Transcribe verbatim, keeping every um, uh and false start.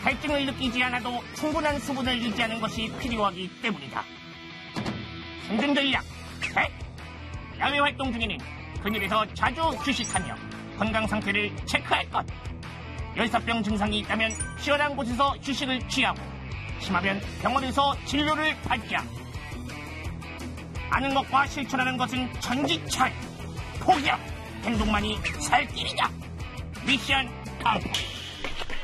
갈증을 느끼지 않아도 충분한 수분을 유지하는 것이 필요하기 때문이다. 생존 전략 백. 야외 활동 중에는 그늘에서 자주 휴식하며 건강 상태를 체크할 것. 열사병 증상이 있다면 시원한 곳에서 휴식을 취하고 심하면 병원에서 진료를 받자. 아는 것과 실천하는 것은 천지차이. 포기야. 행동만이 살 길이다. 미션 컴플릿.